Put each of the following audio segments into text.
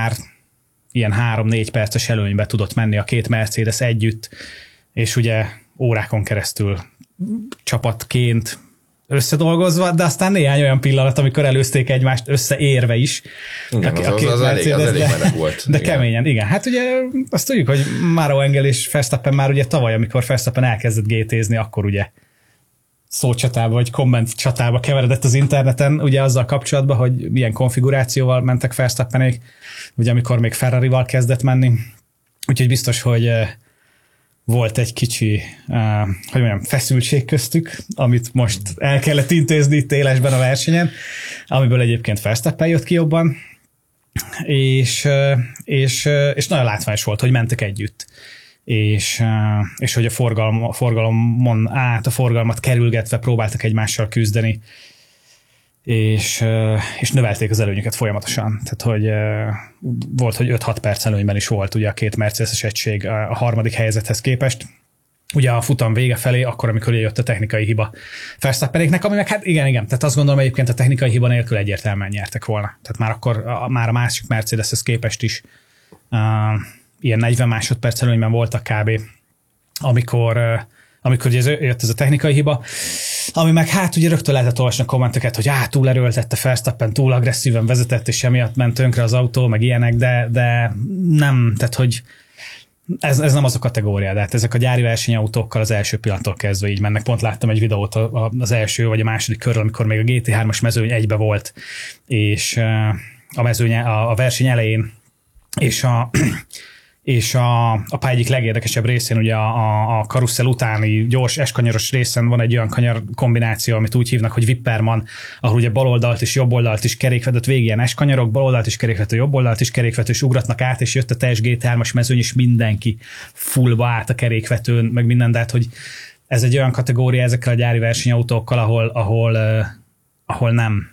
már ilyen 3-4 perces előnybe tudott menni a két Mercedes együtt, és ugye órákon keresztül csapatként összedolgozva, de aztán néhány olyan pillanat, amikor előzték egymást összeérve is. Igen, az elég meleg volt. De igen. Keményen, igen. Hát ugye azt tudjuk, hogy Maro Engel és Verstappen már ugye tavaly, amikor Verstappen elkezdett GT-zni, akkor ugye szócsatába, vagy komment csatába keveredett az interneten, ugye azzal kapcsolatban, hogy milyen konfigurációval mentek Verstappenék, ugye amikor még Ferrarival kezdett menni. Úgyhogy biztos, hogy volt egy kicsi, hogy mondjam, feszültség köztük, amit most el kellett intézni itt élesben a versenyen, amiből egyébként Verstappen jött ki jobban, és nagyon látványos volt, hogy mentek együtt. És hogy a forgalomon át, a forgalmat kerülgetve próbáltak egymással küzdeni, és növelték az előnyöket folyamatosan. Tehát, hogy volt, hogy 5-6 perc előnyben is volt ugye a két Mercedes egység a harmadik helyzethez képest. Ugye a futam vége felé, akkor, amikor jött a technikai hiba Verstappenéknek, ami meg hát igen, tehát azt gondolom egyébként a technikai hiba nélkül egyértelműen nyertek volna. Tehát már a másik Mercedeshez képest is ilyen 40 másodperc előnyben voltak kb. Amikor ugye jött ez a technikai hiba, ami meg hát ugye rögtön lehetett olvasni a kommenteket, hogy túl erőltette Verstappen, túl agresszíven vezetett, és emiatt ment tönkre az autó, meg ilyenek, de nem, tehát hogy ez nem az a kategória, de hát ezek a gyári versenyautókkal az első pillanattól kezdve így mennek. Pont láttam egy videót az első vagy a második körről, amikor még a GT3-as mezőny egybe volt, és a verseny elején, és a pálya egyik legérdekesebb részén, ugye a karusszel utáni gyors eskanyaros részen van egy olyan kanyar kombináció, amit úgy hívnak, hogy Wipperman, ahol ugye baloldalt és jobboldalt is kerékvetett, végig ilyen eskanyarok, baloldalt is kerékvető, jobboldalt is kerékvető, és ugratnak át, és jött a teljes GT3-as mezőny, és mindenki fullba át a kerékvetőn, meg minden, de hát, hogy ez egy olyan kategória ezekkel a gyári versenyautókkal, ahol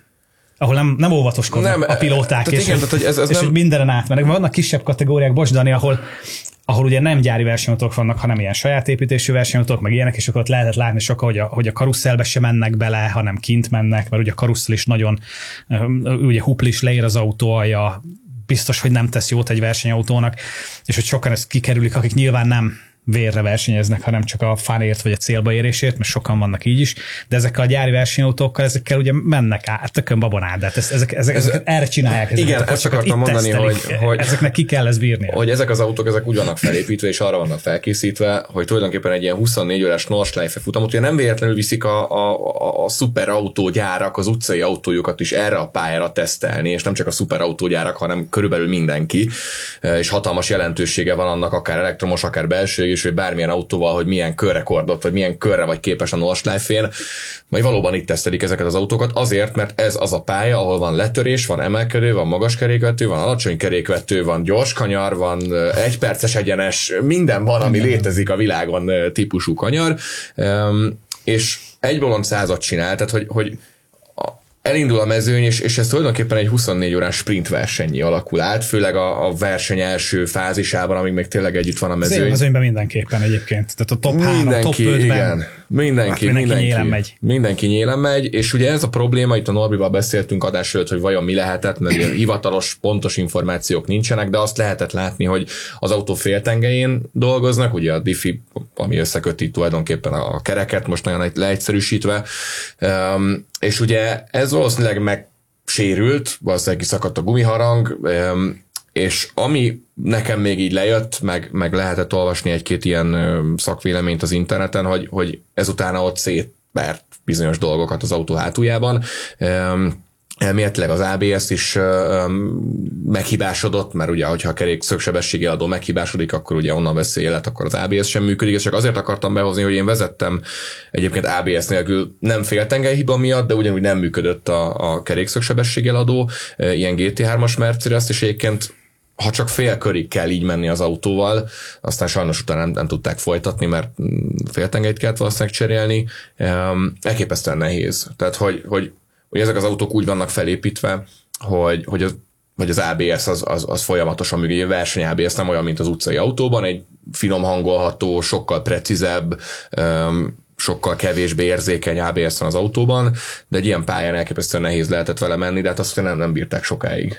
nem óvatoskodnak a pilóták, és hogy mindenen átmennek. Vannak kisebb kategóriák, bocs, Dani, ahol ugye nem gyári versenyautók vannak, hanem ilyen saját építésű versenyautók, meg ilyenek, és akkor ott lehetett látni sokkal, hogy a karuszelbe se mennek bele, hanem kint mennek, mert ugye a karusszel is nagyon, ugye huplis, leér az autó alja, biztos, hogy nem tesz jót egy versenyautónak, és hogy sokan ezt kikerülik, akik nyilván nem vérre versenyeznek, hanem csak a fánért vagy a célba érésért, mert sokan vannak így is, de ezekkel a gyári versenyautókkal, ezekkel ugye mennek át, tökön babonád, de ezeket erre csinálják. Igen, ezt akartam mondani, hogy ezeknek ki kell ezt bírni. Hogy ezek az autók, ezek úgy vannak felépítve, és arra vannak felkészítve, hogy tulajdonképpen egy ilyen 24 órás Nordschleife futamot, ugye nem véletlenül viszik a szuperautógyárak az utcai autójukat is erre a pályára tesztelni, és nem csak a szuperautógyárak, hanem körülbelül mindenki, és hatalmas jelentősége van annak, akár elektromos, akár belső, és hogy bármilyen autóval, hogy milyen körrekordot, vagy milyen körre vagy képes a Nordschleife-én, majd valóban itt tesztelik ezeket az autókat, azért, mert ez az a pálya, ahol van letörés, van emelkedő, van magas kerékvető, van alacsony kerékvető, van gyors kanyar, van egyperces egyenes, minden van, ami létezik a világon típusú kanyar, és egy bolond 100-at csinál, tehát hogy elindul a mezőny, és ez tulajdonképpen egy 24 órás sprint versennyé alakul át, főleg a verseny első fázisában, amíg még tényleg együtt van a mezőny. A mezőnyben mindenképpen egyébként. Tehát a top 3, top 5-ben. Igen. Mindenki nyélen megy, és ugye ez a probléma, itt a Norbival beszéltünk adás előtt, hogy vajon mi lehetett, mert ilyen hivatalos, pontos információk nincsenek, de azt lehetett látni, hogy az autó féltengelyén dolgoznak, ugye a diffi, ami összeköti tulajdonképpen a kereket, most nagyon leegyszerűsítve, és ugye ez valószínűleg megsérült, valószínűleg kiszakadt a gumiharang, és ami nekem még így lejött, meg lehetett olvasni egy-két ilyen szakvéleményt az interneten, hogy ezután ott szétvert bizonyos dolgokat az autó hátuljában. Elméletileg az ABS is meghibásodott, mert ugye, hogyha a kerék szögsebességi adó meghibásodik, akkor ugye onnan veszi élet, akkor az ABS sem működik, és csak azért akartam behozni, hogy én vezettem egyébként ABS nélkül, nem féltengelyhiba miatt, de ugyanúgy nem működött a kerék szögsebességi adó, ilyen GT3-as Mercedes, és egyébként ha csak fél körig kell így menni az autóval, aztán sajnos utána nem tudták folytatni, mert féltengelyt kellett valószínűleg cserélni. Elképesztően nehéz. Tehát, hogy ezek az autók úgy vannak felépítve, hogy az ABS az folyamatosan működik. A verseny ABS nem olyan, mint az utcai autóban, egy finom hangolható, sokkal precízebb, sokkal kevésbé érzékeny ABS van az autóban, de egy ilyen pályán elképesztően nehéz lehetett vele menni, de hát azt nem bírták sokáig.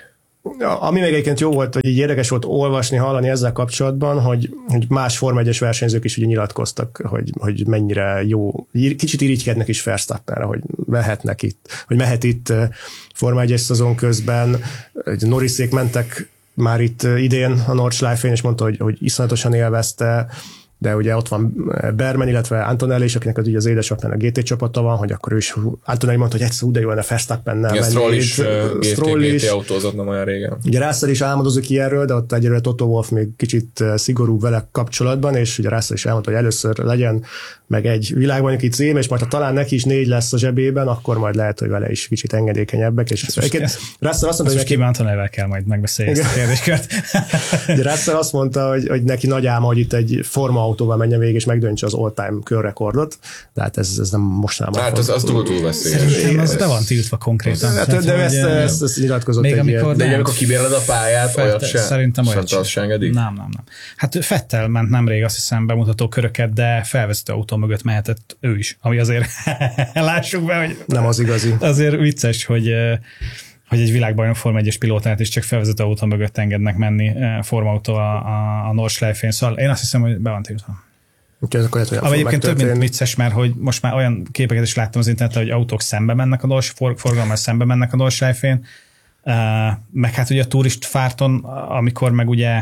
Ami még egyébként jó volt, hogy így érdekes volt olvasni, hallani ezzel kapcsolatban, hogy más Forma 1-es versenyzők is ugye nyilatkoztak, hogy mennyire jó, kicsit irigykednek is Verstappenre, hogy mehet itt Forma 1-es szezon közben, Norrisék mentek már itt idén a Nordschleife-n, és mondta, hogy iszonyatosan élvezte, de ugye ott van Berman, illetve Antonelli is, akinek ugye az édesapján a GT csapata van, hogy akkor ő is, Antonelli mondta, hogy egyszer de jó lenne Verstappennel menni. Stroll is GT autózott nem olyan régen. Ugye Russell is álmodozik ilyenről, de ott egyelőre Toto Wolff még kicsit szigorúbb vele kapcsolatban, és ugye Russell is elmondta, hogy először legyen meg egy világbajnoki cím, és majd ha talán neki is 4 lesz a zsebében, akkor majd lehet, hogy vele is kicsit engedékenyebbek. És Russell azt mondta, hogy neki Antonellivel kell majd megbeszélni ezt a kérdéskört. Russell azt mondta, hogy neki nagy álma, hogy itt egy forma autóval menjen végig, és megdöntse az all-time körrekordot, de hát ez nem mostanában. Hát az túl veszélyes. Szerintem az be van tiltva konkrétan. Hát, de ezt nyilatkozott még amikor, de amikor kibérled a pályát, olyat se. Szerintem olyat se engedik? Nem. Hát Vettel ment nemrég, azt hiszem, bemutató köröket, de felvezető autó mögött mehetett ő is, ami azért lássuk be, hogy nem az igazi. Azért vicces, hogy egy világbajnok Forma 1-es pilótát is csak felvezető autó mögött engednek menni formautó a Nordschleife-én. Szóval én azt hiszem, hogy be van tiltva. Ami egyébként több, mint vicces, mert hogy most már olyan képeket is láttam az interneten, hogy autók szembe mennek forgalommal szembe mennek a Nordschleife-én, meg hát ugye a turistfárton, amikor meg ugye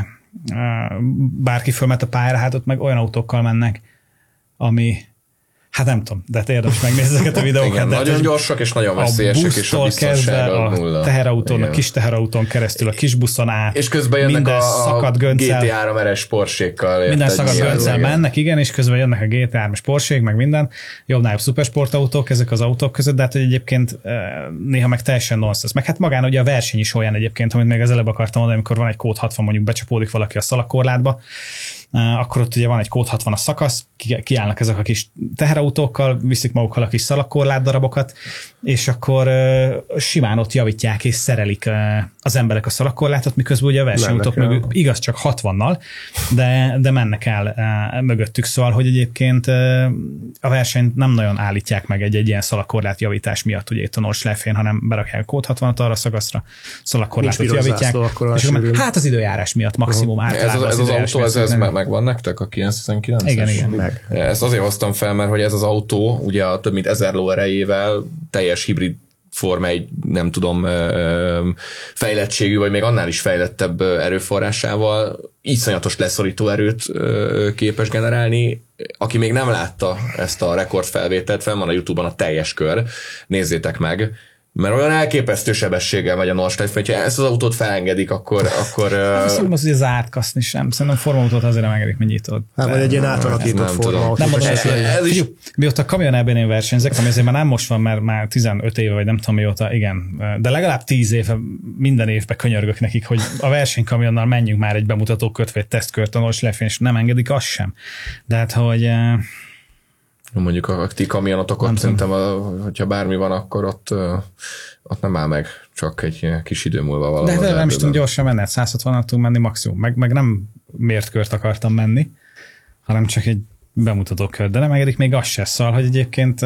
bárki fölmet a pályára, hát ott meg olyan autókkal mennek, ami hát nem tudom, de érdemes megnézni ezeket a videókat. Igen, nagyon gyorsak és nagyon veszélyesek, és a biztonsága nulla. A teherautón, a kis teherautón keresztül, a kis buszon át. És közben jönnek a GT3 RS Porsékkal. Minden szakadt göncel mennek, igen, és közben jönnek a GT3-es Porsék, meg minden. Jobbnál jobb szupersportautók ezek az autók között, de hát egyébként néha meg teljesen nonsense. Meg hát magán ugye a verseny is olyan egyébként, amit még az előbb akartam mondani, amikor van egy kód 60, mondjuk becsapódik valaki a szalagkorlátba, akkor ott ugye van egy kód 60 a szakasz, kiállnak ezek a kis teherautókkal, viszik magukkal a kis szalagkorlát darabokat, és akkor simán ott javítják és szerelik az emberek a szalagkorlátot, miközben ugye a versenyautók mögött, igaz csak 60-nal, de mennek el mögöttük, szóval, hogy egyébként a versenyt nem nagyon állítják meg egy ilyen szalagkorlát javítás miatt, ugye itt a Nordschleife-én, hanem berakják a kód 60-at arra a szakaszra, szalagkorlátot javítják, és hát az időjárás miatt maximum általában ez az autó, ez megvan nektek a 919-es? Igen. Meg. Ezt azért hoztam fel, mert hogy ez az autó ugye a több mint 1000 ló erejével teljes hibrid Forma 1, nem tudom, fejlettségű, vagy még annál is fejlettebb erőforrásával iszonyatos leszorító erőt képes generálni. Aki még nem látta ezt a rekordfelvételt, fenn van a YouTube-on a teljes kör, nézzétek meg, mert olyan elképesztő sebességgel megy a Nordschleife, hogyha ezt az autót felengedik, akkor Szerintem az, hogy az átkaszni sem. Szerintem formautót azért nem engedik, mennyit ott. Hát, vagy egy ilyen átalakított formautó. Nem mondom, mióta a Kamion EB-n én versenyzek, ami azért már nem most van, mert már 15 éve, vagy nem tudom mióta, igen, de legalább 10 éve minden évben könyörgök nekik, hogy a versenykamionnal menjünk már egy bemutatókört, vagy egy tesztkört a Nordschleife-n, és nem engedik azt sem. De hát, hogy mondjuk a ti kamionotok, szerintem, hogyha bármi van, akkor ott nem áll meg, csak egy kis idő múlva valahol. De nem is tudom gyorsan menni, 160-nal tudunk menni maximum. Meg nem mért kört akartam menni, hanem csak egy bemutató kört, de nem engedik még azt se, szóval, hogy egyébként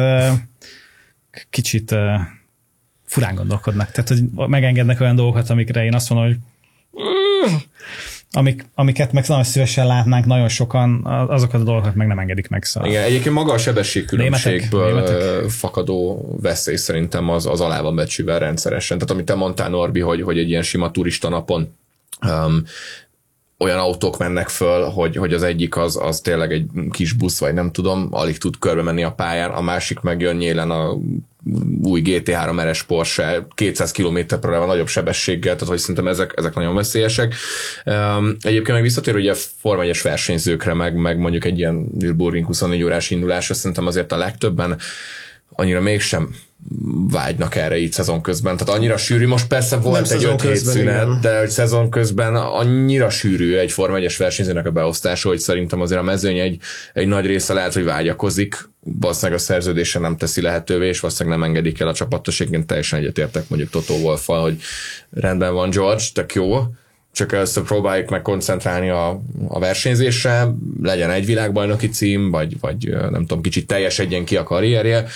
kicsit furán gondolkodnak. Tehát, hogy megengednek olyan dolgokat, amikre én azt mondom, hogy amiket meg nagyon szívesen látnánk nagyon sokan, azokat a dolgokat meg nem engedik meg. Szóval. Igen, egyébként maga a sebességkülönbségből fakadó veszély szerintem az alá van becsülve rendszeresen. Tehát amit te mondtál, Norbi, hogy egy ilyen sima turista napon olyan autók mennek föl, hogy az egyik az tényleg egy kis busz, vagy nem tudom, alig tud körbe menni a pályán, a másik megjön nyélen a új GT3 RS Porsche 200 km/h nagyobb sebességgel, tehát hogy szerintem ezek nagyon veszélyesek. Egyébként meg visszatérő ugye a Forma 1-es versenyzőkre, meg mondjuk egy ilyen Nürburgring 24 órás indulásra, szerintem azért a legtöbben annyira mégsem vágynak erre így szezon közben. Tehát annyira sűrű, most persze volt egy 5 hét szünet, de hogy szezon közben annyira sűrű egy Forma 1-es versenyzőnek a beosztása, hogy szerintem azért a mezőny egy nagy része lehet, hogy vágyakozik, valószínűleg a szerződése nem teszi lehetővé, és valószínűleg nem engedik el a csapatosségén. Teljesen egyetértek mondjuk Toto Wolffal, hogy rendben van George, tök jó, csak először próbáljuk meg koncentrálni a versenyzésre, legyen egy világbajnoki cím, vagy nem tudom, kicsit teljesedjen ki a karrierje,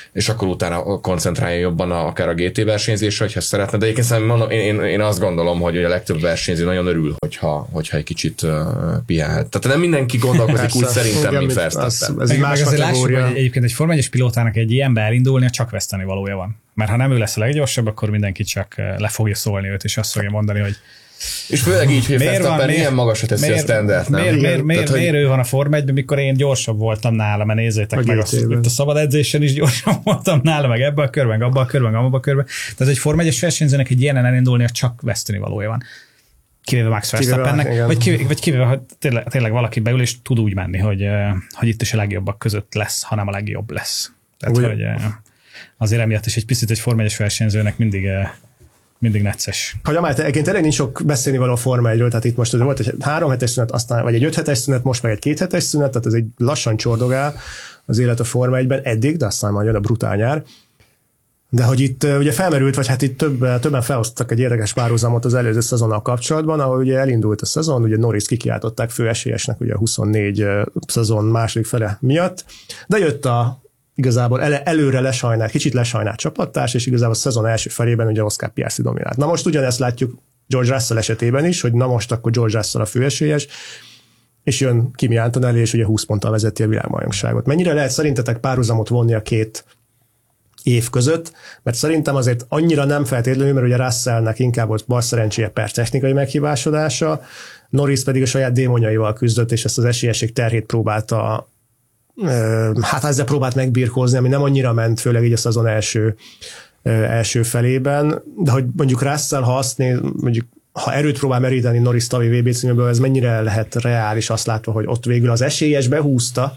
és akkor utána koncentrálja jobban akár a GT versenyzésre, hogyha szeretne. De egyébként mondom, én azt gondolom, hogy a legtöbb versenyző nagyon örül, hogyha egy kicsit pihenhet. Tehát nem mindenki gondolkozik úgy szerintem, mint Verstappen. Ez egy más kategória. Hogy egyébként egy Forma 1-es pilótának egy ilyenbe elindulnia csak veszteni valója van. Mert ha nem ő lesz a leggyorsabb, akkor mindenki csak le fogja szólni őt, és azt fogja mondani, hogy és főleg így, hogy Verstappen ilyen magasra teszi a standardet, nem? Miért ő van a Forma 1-ben, mikor én gyorsabb voltam nála, mert nézzétek meg, a szabad edzésen is gyorsabb voltam nála, meg ebben a körben, abban a körben, abban a körben. Tehát egy Forma 1-es versenyzőnek egy ilyenen elindulnia csak veszteni valója van. Kivéve Max Verstappennek, vagy kivéve, hogy tényleg valaki beül, és tud úgy menni, hogy itt is a legjobbak között lesz, hanem a legjobb lesz. Tehát, hogy azért emiatt is egy picit egy Forma 1-es versenyzőnek mindig necces. Hogy egyébként tényleg nincs sok beszélni való a Forma 1-ről, tehát itt most volt egy 3 hetes szünet, aztán, vagy egy 5 hetes szünet, most meg egy 2 hetes szünet, tehát ez egy lassan csordogál az élet a Forma 1-ben eddig, de aztán majd jön a brutál nyár. De hogy itt ugye felmerült, vagy hát itt többen felhoztak egy érdekes párhuzamot az előző szezonnal kapcsolatban, ahol ugye elindult a szezon, ugye Norris kikiáltották fő esélyesnek ugye a 24 szezon második fele miatt, de jött igazából előre kicsit lesajnált csapattárs, és igazából a szezon első felében ugye Oscar Piastri dominált. Na most ugyanezt látjuk George Russell esetében is, hogy na most akkor George Russell a főesélyes, és jön Kimi Antonelli, és ugye 20 ponttal vezeti a világbajnokságot. Mennyire lehet szerintetek párhuzamot vonni a két év között, mert szerintem azért annyira nem feltétlenül, mert ugye Russellnek inkább volt bal szerencséje per technikai meghibásodása, Norris pedig a saját démonjaival küzdött, és ezt az esélyesség terhét próbálta ezzel próbált megbirkózni, ami nem annyira ment, főleg így a szezon első felében, de hogy mondjuk Russell, ha erőt próbál meríteni Norris tavalyi VB címéből, ez mennyire lehet reális, azt látva, hogy ott végül az esélyes behúzta,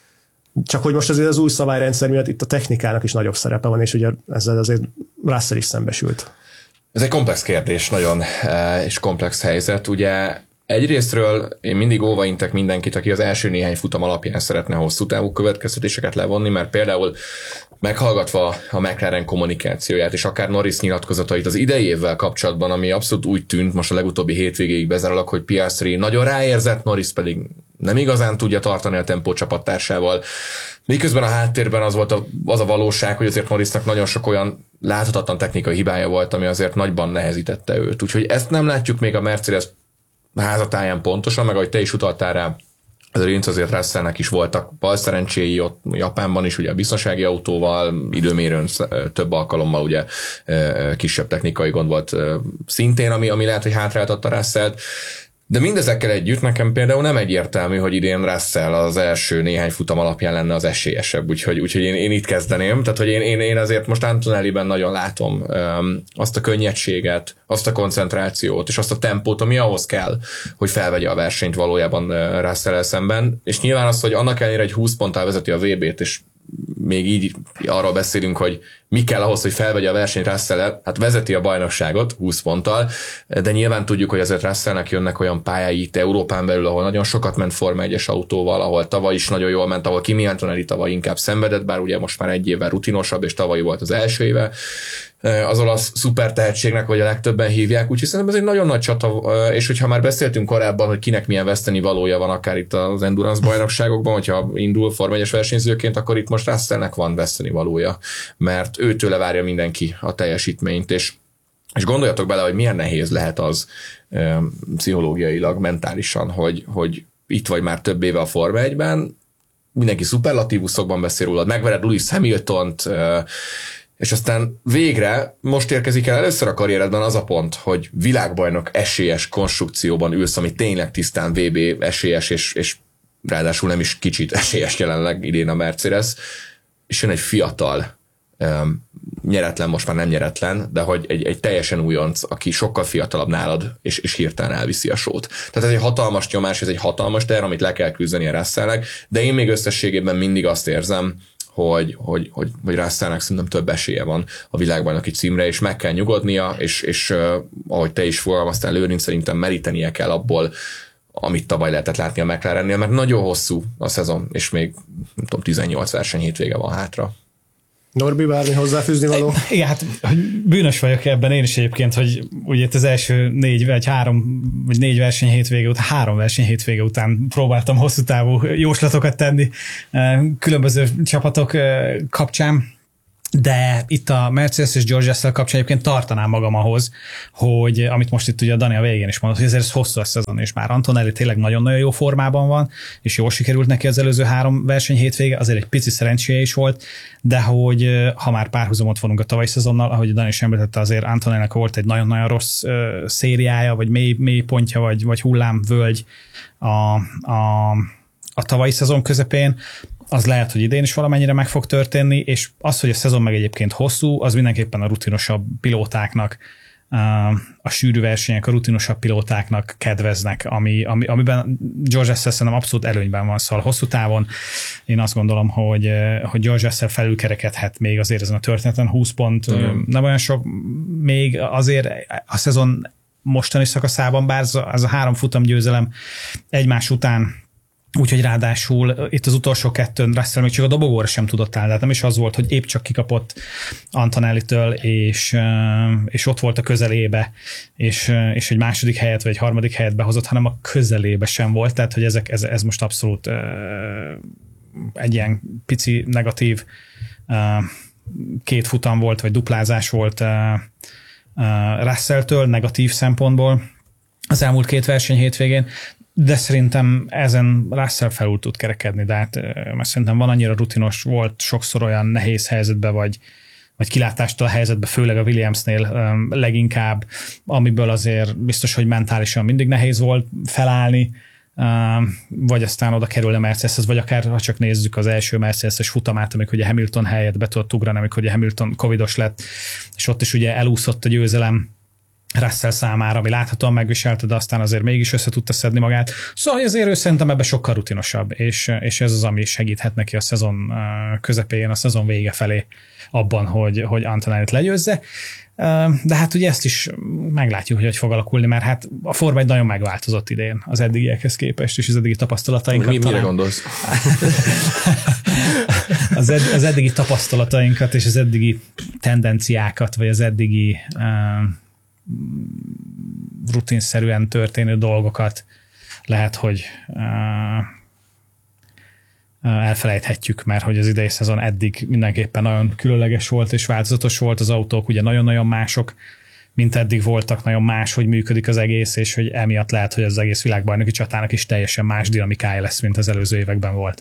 csak hogy most azért az új szabályrendszer miatt itt a technikának is nagyobb szerepe van, és ugye ezzel azért Russell is szembesült. Ez egy komplex kérdés, nagyon, és komplex helyzet. Ugye egyrésztről én mindig óvaintek mindenkit, aki az első néhány futam alapján szeretne hosszú távú következtetéseket levonni, mert például meghallgatva a McLaren kommunikációját, és akár Norris nyilatkozatait az idei évvel kapcsolatban, ami abszolút úgy tűnt, most a legutóbbi hétvégéig bezárólag, hogy Piastri nagyon ráérzett, Norris pedig nem igazán tudja tartani a tempót csapattársával. Miközben a háttérben az volt az a valóság, hogy azért Norrisnak nagyon sok olyan láthatatlan technikai hibája volt, ami azért nagyban nehezítette őt. Úgyhogy ezt nem látjuk még a Mercedes házatáján pontosan, meg ahogy te is utaltál rá, azért Russellnek is voltak bal szerencséi ott Japánban is, ugye a biztonsági autóval, időmérőn több alkalommal ugye kisebb technikai gond volt szintén, ami lehet, hogy hátráltatta Russellt. De mindezekkel együtt nekem például nem egyértelmű, hogy idén Russell az első néhány futam alapján lenne az esélyesebb, úgyhogy én itt kezdeném. Tehát, hogy én azért most Antonelliben nagyon látom azt a könnyedséget, azt a koncentrációt, és azt a tempót, ami ahhoz kell, hogy felvegye a versenyt valójában Russell-el szemben. És nyilván az, hogy annak ellenére egy 20 ponttal vezeti a VB-t, és még így arról beszélünk, hogy mi kell ahhoz, hogy felvegye a versenyt Russell-el, hát vezeti a bajnokságot 20 ponttal, de nyilván tudjuk, hogy azért Russellnek jönnek olyan pályái itt Európán belül, ahol nagyon sokat ment Forma 1-es autóval, ahol tavaly is nagyon jól ment, ahol Kimi Antonelli tavaly inkább szenvedett, bár ugye most már egy évvel rutinosabb, és tavaly volt az első éve az olasz szuper tehetségnek, vagy a legtöbben hívják, úgyhogy szerintem ez egy nagyon nagy csata, és hogyha már beszéltünk korábban, hogy kinek milyen veszteni valója van akár itt az endurance bajnokságokban, hogyha indul Forma 1-es versenyzőként, akkor itt most Russellnek van veszteni valója, mert őtőle várja mindenki a teljesítményt, és gondoljatok bele, hogy milyen nehéz lehet az pszichológiailag, mentálisan, hogy itt vagy már több éve a Forma 1-ben, mindenki szuperlatívuszokban beszél rólad, megvered Lewis Hamiltont, és aztán végre most érkezik el először a karrieredben az a pont, hogy világbajnok esélyes konstrukcióban ülsz, ami tényleg tisztán VB esélyes, és ráadásul nem is kicsit esélyes jelenleg idén a Mercedes, és jön egy fiatal, nyeretlen, most már nem nyeretlen, de hogy egy teljesen újonc, aki sokkal fiatalabb nálad, és hirtelen elviszi a sót. Tehát ez egy hatalmas nyomás, ez egy hatalmas terv, amit le kell küzdeni a Russellnek, de én még összességében mindig azt érzem, hogy Russellnek szerintem több esélye van a világbajnoki címre, és meg kell nyugodnia, és ahogy te is fogalmaztál, Lőrinc, szerintem merítenie kell abból, amit tavaly lehetett látni a McLarennél, mert nagyon hosszú a szezon, és még nem tudom, 18 verseny hétvége van hátra. Norbi, bármi hozzáfűzni való? Igen, hát bűnös vagyok ebben én is egyébként, hogy ugye itt az első 4 vagy 4 verseny hétvége után, 3 verseny hétvége után próbáltam hosszú távú jóslatokat tenni különböző csapatok kapcsán, De itt a Mercedes és George Russell kapcsán egyébként tartanám magam ahhoz, hogy amit most itt ugye a Dani a végén is mondott, hogy ezért ez hosszú a szezon, és már Antonelli tényleg nagyon-nagyon jó formában van, és jól sikerült neki az előző 3 verseny hétvége, azért egy pici szerencséje is volt, de hogy ha már párhuzamot vonunk a tavalyi szezonnal, ahogy a Dani is említette, azért Antonellinek volt egy nagyon-nagyon rossz szériája, vagy mély pontja, vagy hullámvölgy a tavalyi szezon közepén, az lehet, hogy idén is valamennyire meg fog történni, és az, hogy a szezon meg egyébként hosszú, az mindenképpen a rutinosabb pilótáknak, a sűrű versenyek a rutinosabb pilótáknak kedveznek, amiben George Russell szerintem abszolút előnyben van, szóval hosszú távon én azt gondolom, hogy George Russell felülkerekedhet még azért ezen a történeten, 20 pont, nem olyan sok, még azért a szezon mostani szakaszában, bár az a 3 futamgyőzelem egymás után, úgyhogy ráadásul itt az utolsó 2 Russell még csak a dobogóra sem tudott állni, nem is az volt, hogy épp csak kikapott Antonellitől, és ott volt a közelébe, és egy második helyet, vagy egy harmadik helyet behozott, hanem a közelébe sem volt, tehát hogy ez most abszolút egy ilyen pici negatív 2 futam volt, vagy duplázás volt Russelltől negatív szempontból az elmúlt 2 verseny hétvégén, de szerintem ezen Russell felül tud kerekedni, de hát mert szerintem van annyira rutinos, volt sokszor olyan nehéz helyzetben, vagy kilátástól a helyzetben, főleg a Williamsnél leginkább, amiből azért biztos, hogy mentálisan mindig nehéz volt felállni, vagy aztán oda kerül a Mercedeshez, vagy akár ha csak nézzük az első Mercedes-es futamát, amikor ugye Hamilton helyett be tudott ugrani, amikor ugye Hamilton covidos lett, és ott is ugye elúszott a győzelem Russell számára, ami láthatóan megviselte, de aztán azért mégis össze tudta szedni magát. Szóval azért ő szerintem ebben sokkal rutinosabb, és ez az, ami segíthet neki a szezon közepén, a szezon vége felé abban, hogy Antonellit legyőzze. De hát ugye ezt is meglátjuk, hogy fog alakulni, mert hát a Forma 1 nagyon megváltozott idén az eddigiekhez képest, és az eddigi tapasztalatainkat. Mire gondolsz? Az eddigi tapasztalatainkat, és az eddigi tendenciákat, vagy az eddigi rutinszerűen történő dolgokat lehet, hogy elfelejthetjük, mert hogy az idei szezon eddig mindenképpen nagyon különleges volt és változatos volt, az autók ugye nagyon-nagyon mások, mint eddig voltak, nagyon más, hogy működik az egész, és hogy emiatt lehet, hogy az egész világbajnoki csatának is teljesen más dinamikája lesz, mint az előző években volt.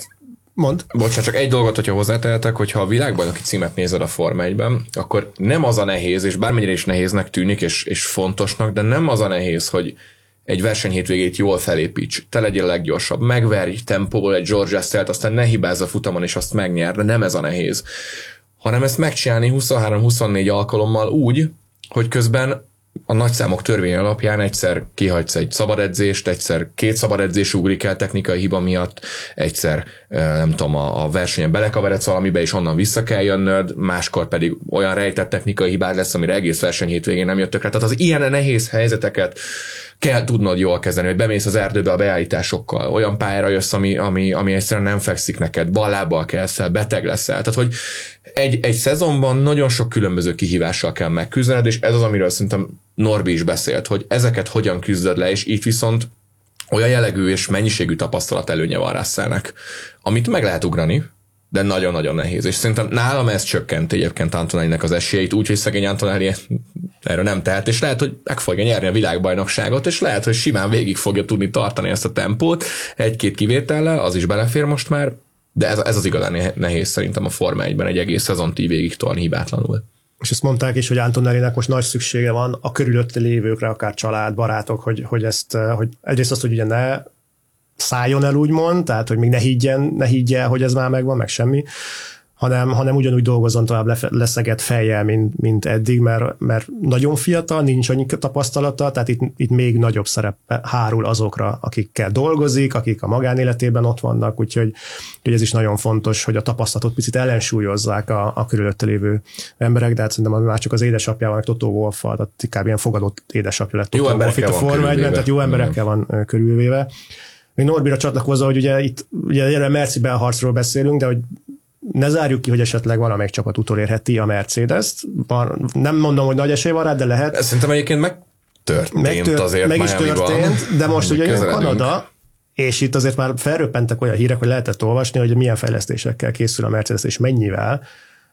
Mond. Bocsánat, csak egy dolgot, hogyha hozzátehetek, hogyha a világbajnoki címet nézed a Forma 1-ben, akkor nem az a nehéz, és bármennyire is nehéznek tűnik, és fontosnak, de nem az a nehéz, hogy egy versenyhétvégét jól felépíts, te legyél a leggyorsabb, megverj tempóból egy George Russell-t, aztán ne hibázz a futamon, és azt megnyer, de nem ez a nehéz. Hanem ezt megcsinálni 23-24 alkalommal úgy, hogy közben a nagyszámok törvény alapján egyszer kihagysz egy szabad edzést, egyszer 2 szabad edzés ugrik el technikai hiba miatt, egyszer nem tudom, a versenyen belekavaredsz valamibe, és onnan vissza kell jönnöd, máskor pedig olyan rejtett technikai hibád lesz, amire egész verseny hétvégén nem jöttök rá. Tehát az ilyen nehéz helyzeteket kell tudnod jól kezelni, hogy bemész az erdőbe a beállításokkal, olyan pályára jössz, ami egyszerűen nem fekszik neked, bal lábbal kelsz el, beteg leszel. Tehát, hogy egy szezonban nagyon sok különböző kihívással kell megküzdened, és ez az, amiről szerintem Norbi is beszélt, hogy ezeket hogyan küzdöd le, és így viszont olyan jellegű és mennyiségű tapasztalat előnye van Russellnek, amit meg lehet ugrani, de nagyon-nagyon nehéz. És szerintem nálam ez csökkent egyébként Antonellinek az esélyeit, úgyhogy szegény Antonelli erről nem tehet, és lehet, hogy meg fogja nyerni a világbajnokságot, és lehet, hogy simán végig fogja tudni tartani ezt a tempót, 1-2 kivétellel, az is belefér most már, de ez az igazán nehéz szerintem a Forma 1-ben egy egész szezont így végig tolni hibátlanul. És ezt mondták is, hogy Antonellinek most nagy szüksége van a körülötte lévőkre, akár család, barátok, hogy egyrészt azt, hogy ugye ne szálljon el, úgymond, tehát, hogy még ne higgye, hogy ez már megvan, meg semmi, hanem ugyanúgy dolgozzon tovább leszegett fejjel, mint eddig, mert nagyon fiatal, nincs annyi tapasztalata, tehát itt még nagyobb szerep hárul azokra, akikkel dolgozik, akik a magánéletében ott vannak, úgyhogy ez is nagyon fontos, hogy a tapasztalatot picit ellensúlyozzák a körülötte lévő emberek, de hát szerintem már csak az édesapjával, meg Toto Wolff-val, tehát inkább ilyen fogadott édesapja lett Toto Wolff itt a Forma 1-ben, tehát jó emberekkel van körülvéve. Még Norbira csatlakozva, hogy ugye Merci-ben harcról beszélünk, de hogy ne zárjuk ki, hogy esetleg valamelyik csapat utolérheti a Mercedes-t. Nem mondom, hogy nagy esély van rá, de lehet. Szerintem egyébként megtörtént azért meg is történt, de most ugye jön Kanada, és itt azért már felröppentek olyan hírek, hogy lehetett olvasni, hogy milyen fejlesztésekkel készül a Mercedes, és mennyivel.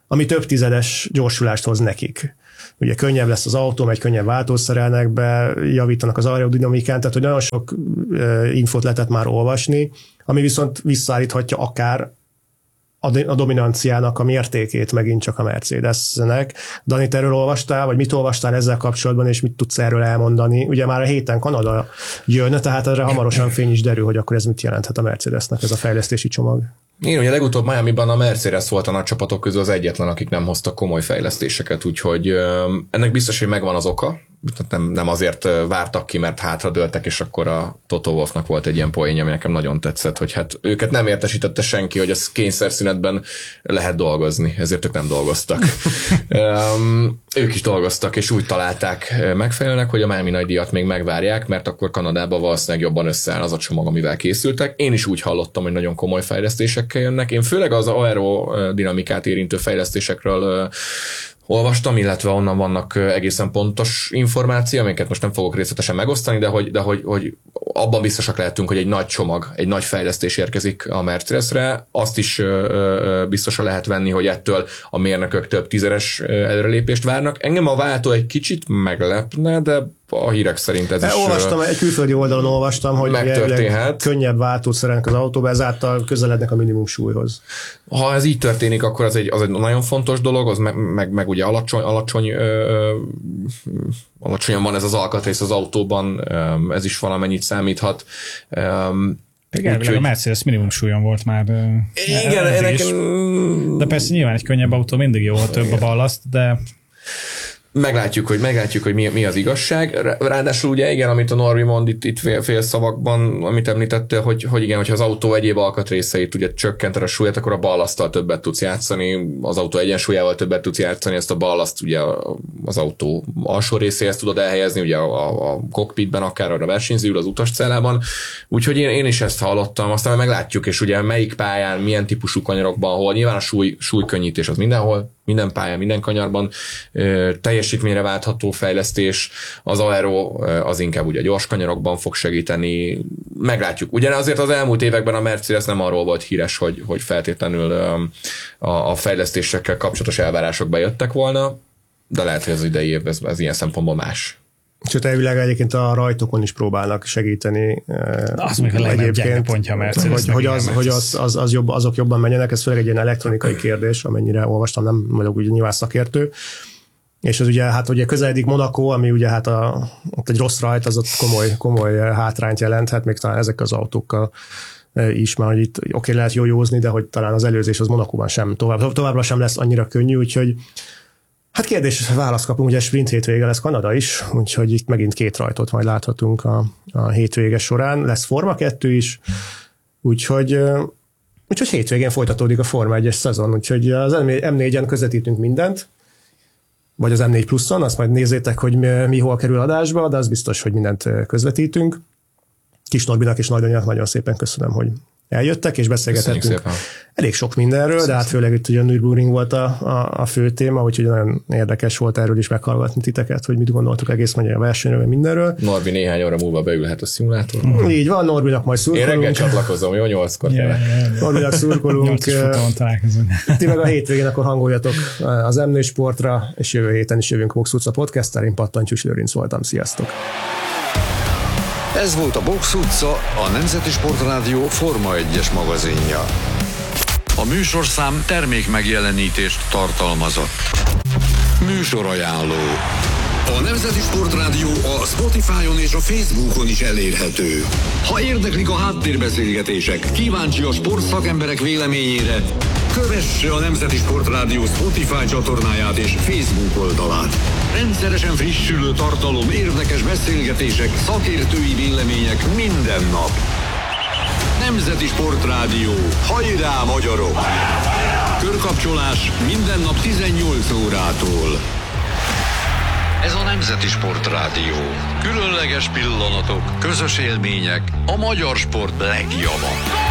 ami több tizedes gyorsulást hoz nekik. Ugye könnyebb lesz az autó, egy könnyebb váltószerelnek be, javítanak az aerodinamikán, tehát hogy nagyon sok infót lehetett már olvasni, ami viszont visszaállíthatja akár a dominanciának a mértékét megint csak a Mercedesnek. Dani, te erről olvastál, vagy mit olvastál ezzel kapcsolatban, és mit tudsz erről elmondani? Ugye már a héten Kanada jön, tehát erre hamarosan fény is derül, hogy akkor ez mit jelenthet a Mercedesnek, ez a fejlesztési csomag. Igen, ugye legutóbb Miamiban a Mercedes volt a nagy csapatok közül az egyetlen, akik nem hoztak komoly fejlesztéseket, úgyhogy ennek biztos, hogy megvan az oka. Nem azért vártak ki, mert hátradőltek, és akkor a Toto Wolffnak volt egy ilyen poénja, ami nekem nagyon tetszett, hogy hát őket nem értesítette senki, hogy az kényszerszünetben lehet dolgozni, ezért ők nem dolgoztak. Ők is dolgoztak, és úgy találták megfelelőnek, hogy a Miami nagydíjat még megvárják, mert akkor Kanadában valószínűleg jobban összeáll az a csomag, amivel készültek. Én is úgy hallottam, hogy nagyon komoly fejlesztésekkel jönnek. Én főleg az aerodinamikát érintő fejlesztésekről olvastam, illetve onnan vannak egészen pontos információ, amiket most nem fogok részletesen megosztani, de hogy abban biztosak lehetünk, hogy egy nagy csomag, egy nagy fejlesztés érkezik a Mercedesre. Azt is biztosan lehet venni, hogy ettől a mérnökök több tízeres előrelépést várnak. Engem a váltó egy kicsit meglepne, de a hírek szerint ez is olvastam, egy külföldi oldalon olvastam, hogy könnyebb váltót szerelnek az autóba, ezáltal közelednek a minimum súlyhoz. Ha ez így történik, akkor az egy nagyon fontos dolog, az meg ugye alacsonyan van ez az alkatrész az autóban, ez is valamennyit számíthat. Igen, a Mercedes minimum súlyon volt már. Igen, de persze nyilván egy könnyebb autó mindig jó, ha több a ballaszt, de Meglátjuk, hogy mi az igazság. Ráadásul ugye igen, amit a Norbi mond itt fél szavakban, amit említettél, hogy igen, hogyha az autó egyéb alkatrészeit ugye csökkented a súlyát, akkor a ballaszttal többet tudsz játszani, az autó egyensúlyával többet tudsz játszani, ezt a ballaszt ugye az autó alsó részéhez tudod elhelyezni, ugye a cockpitben, akár a versenyzőül, az utascellában. Úgyhogy én is ezt hallottam, aztán meglátjuk, és ugye melyik pályán, milyen típusú kanyarokban, hol nyilván a súlykönnyítés az mindenhol, minden pályán, minden kanyarban teljesítményre váltható fejlesztés, az aero az inkább ugye gyors kanyarokban fog segíteni, meglátjuk. Ugyan azért az elmúlt években a Mercedes nem arról volt híres, hogy feltétlenül a fejlesztésekkel kapcsolatos elvárások bejöttek volna, de lehet, hogy az idei év ez ilyen szempontból más. Sőt, elvileg egyébként a rajtokon is próbálnak segíteni. Az még a legnagyobb gyenge pontja a Mercedesnek. Hogy azok jobban menjenek, ez főleg egy ilyen elektronikai kérdés, amennyire olvastam, nem vagyok ugye nyilván szakértő. És ez ugye, hát ugye közeledik Monaco, ami ugye hát ott egy rossz rajt, az ott komoly hátrányt jelenthet, még talán ezek az autókkal is, már hogy itt oké, lehet jójózni, de hogy talán az előzés az Monacóban sem továbbra sem lesz annyira könnyű, úgyhogy hát kérdés, választ kapunk, ugye sprint hétvége lesz Kanada is, úgyhogy itt megint 2 rajtot majd láthatunk a hétvége során. Lesz Forma 2 is, úgyhogy hétvégén folytatódik a Forma 1-es szezon, úgyhogy az M4-en közvetítünk mindent, vagy az M4 Pluszon, azt majd nézzétek, hogy mi hol kerül adásba, de az biztos, hogy mindent közvetítünk. Kis Norbinak és Nagy Daninak nagyon szépen köszönöm, hogy eljöttek, és beszélgetettünk elég sok mindenről, de hát főleg itt ugye a Nürburgring volt a fő téma, úgyhogy nagyon érdekes volt erről is meghallgatni titeket, hogy mit gondoltuk egész magyar versenyről, mindenről. Norbi néhány óra múlva beülhet a szimulátorba. Így van, Norbinak majd szurkolunk. Én reggel csatlakozom, jó, 8-kor Norbinak szurkolunk. Ti meg a hétvégén akkor hangoljatok az M4 Sportra, és jövő héten is jövünk Box Utca Podcast-tel. Én Pattantyús Lőrinc voltam. Sziasztok! Ez volt a Box Utca, a Nemzeti Sportrádió Forma 1-es magazinja. A műsorszám termék megjelenítést tartalmazott. Műsorajánló. A Nemzeti Sportrádió a Spotify-on és a Facebookon is elérhető. Ha érdeklik a háttérbeszélgetések, kíváncsi a sportszakemberek véleményére, kövesse a Nemzeti Sportrádió Spotify csatornáját és Facebook oldalát. Rendszeresen frissülő tartalom, érdekes beszélgetések, szakértői vélemények minden nap. Nemzeti Sportrádió. Hajrá, magyarok! Körkapcsolás minden nap 18 órától. Ez a Nemzeti Sportrádió. Különleges pillanatok, közös élmények, a magyar sport legjava.